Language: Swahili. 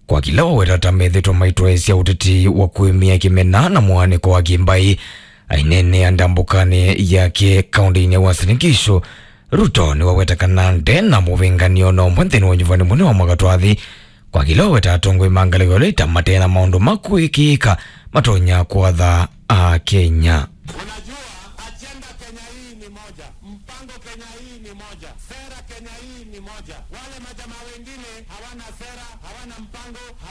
kwa kila waweta methitwa maitwaisya uteti wa kuimia kimena na mwaniko wa Kimbai ainene andambukane yake kaunti ya Uasin Gishu. Ruto ni wawetakana ndena muvinganio no mwentheni wa nyuvani mune wa Mwagatwathi kwa kila waweta atongwe mangaliko ita matena maundu makuikika matonya kuatha a Kenya. Unajua agenda Kenya hii ni moja, mpango Kenya hii ni moja, sera Kenya hii ni moja. Wale majamaa wengine hawana sera, hawana mpango.